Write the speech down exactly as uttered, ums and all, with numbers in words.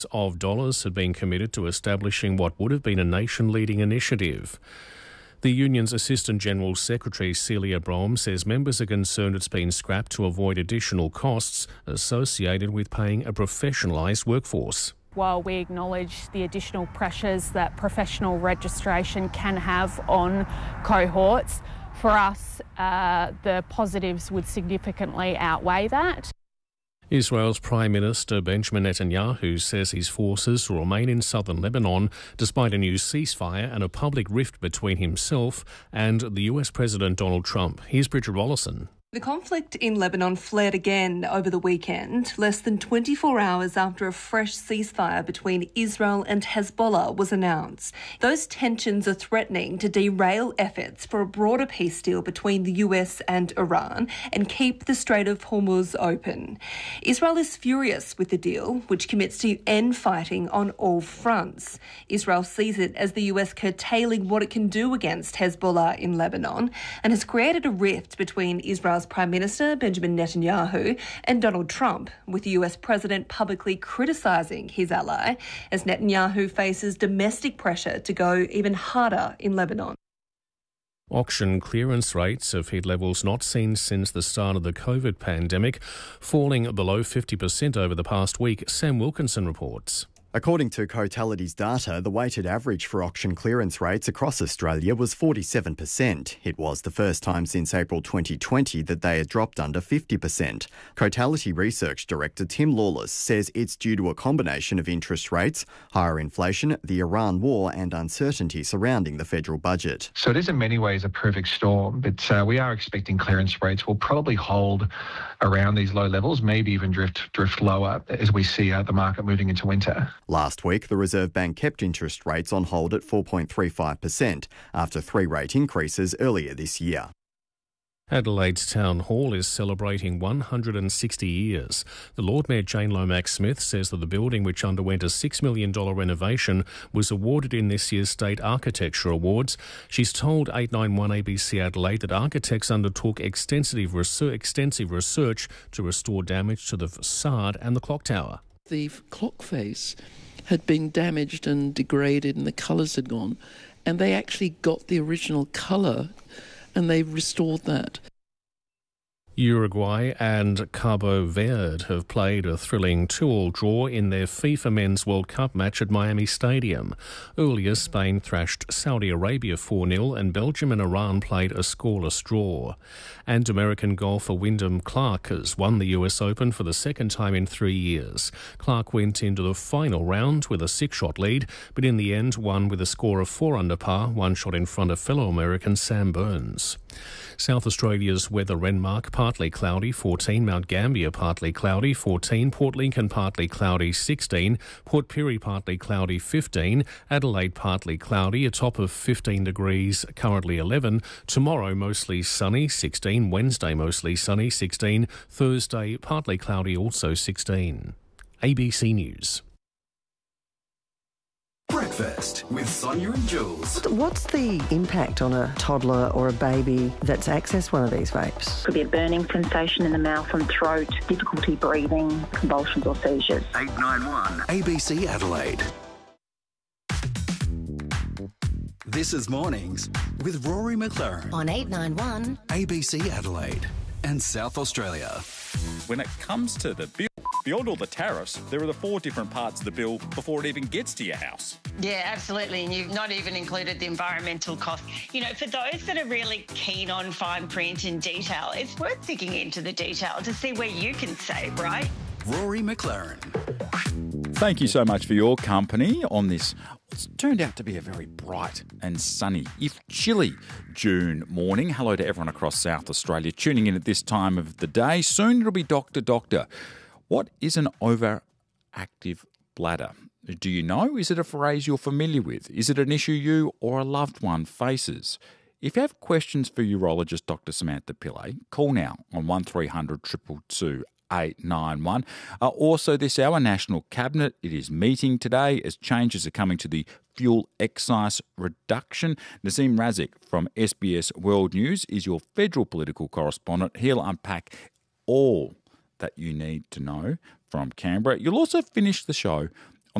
of dollars had been committed to establishing what would have been a nation-leading initiative. The union's Assistant General Secretary Celia Brom says members are concerned it's been scrapped to avoid additional costs associated with paying a professionalised workforce. While we acknowledge the additional pressures that professional registration can have on cohorts, for us uh, the positives would significantly outweigh that. Israel's Prime Minister Benjamin Netanyahu says his forces will remain in southern Lebanon despite a new ceasefire and a public rift between himself and the U S President Donald Trump. Here's Bridget Rollison. The conflict in Lebanon flared again over the weekend, less than twenty-four hours after a fresh ceasefire between Israel and Hezbollah was announced. Those tensions are threatening to derail efforts for a broader peace deal between the U S and Iran and keep the Strait of Hormuz open. Israel is furious with the deal, which commits to end fighting on all fronts. Israel sees it as the U S curtailing what it can do against Hezbollah in Lebanon and has created a rift between Israel's Prime Minister Benjamin Netanyahu and Donald Trump, with the U S President publicly criticising his ally as Netanyahu faces domestic pressure to go even harder in Lebanon. Auction clearance rates have hit levels not seen since the start of the COVID pandemic, falling below fifty percent over the past week. Sam Wilkinson reports. According to Cotality's data, the weighted average for auction clearance rates across Australia was forty-seven percent. It was the first time since April twenty twenty that they had dropped under fifty percent. Cotality Research Director Tim Lawless says it's due to a combination of interest rates, higher inflation, the Iran war and uncertainty surrounding the federal budget. So it is in many ways a perfect storm, but uh, we are expecting clearance rates will probably hold around these low levels, maybe even drift drift lower as we see uh, the market moving into winter. Last week, the Reserve Bank kept interest rates on hold at four point three five percent after three rate increases earlier this year. Adelaide's Town Hall is celebrating one hundred sixty years. The Lord Mayor Jane Lomax-Smith says that the building, which underwent a six million dollars renovation, was awarded in this year's State Architecture Awards. She's told eight ninety-one A B C Adelaide that architects undertook extensive research, extensive research to restore damage to the facade and the clock tower. The clock face had been damaged and degraded and the colours had gone, and they actually got the original colour and they restored that. Uruguay and Cabo Verde have played a thrilling two-all draw in their FIFA Men's World Cup match at Miami Stadium. Earlier, Spain thrashed Saudi Arabia four nil and Belgium and Iran played a scoreless draw. And American golfer Wyndham Clark has won the U S Open for the second time in three years. Clark went into the final round with a six-shot lead, but in the end won with a score of four under par, one shot in front of fellow American Sam Burns. South Australia's weather: Renmark partly cloudy, fourteen, Mount Gambier partly cloudy, fourteen, Port Lincoln partly cloudy, sixteen, Port Pirie partly cloudy, fifteen, Adelaide partly cloudy, a top of fifteen degrees, currently eleven, tomorrow mostly sunny, sixteen, Wednesday mostly sunny, sixteen, Thursday partly cloudy, also sixteen. A B C News. Breakfast with Sonia and Jules. What's the impact on a toddler or a baby that's accessed one of these vapes? Could be a burning sensation in the mouth and throat, difficulty breathing, convulsions or seizures. eight nine one A B C Adelaide. This is Mornings with Rory McLaren on eight nine one A B C Adelaide and South Australia. When it comes to the bill, beyond all the tariffs, there are the four different parts of the bill before it even gets to your house. Yeah, absolutely. And you've not even included the environmental cost. You know, for those that are really keen on fine print and detail, it's worth digging into the detail to see where you can save, right? Rory McLaren. Thank you so much for your company on this what's turned out to be a very bright and sunny, if chilly, June morning. Hello to everyone across South Australia tuning in at this time of the day. Soon it'll be Doctor Doctor. What is an overactive bladder? Do you know? Is it a phrase you're familiar with? Is it an issue you or a loved one faces? If you have questions for urologist Doctor Samantha Pillay, call now on one three hundred two two two eight nine one. Uh, also this hour, National Cabinet, it is meeting today as changes are coming to the fuel excise reduction. Nazim Razik from S B S World News is your federal political correspondent. He'll unpack all that you need to know from Canberra. You'll also finish the show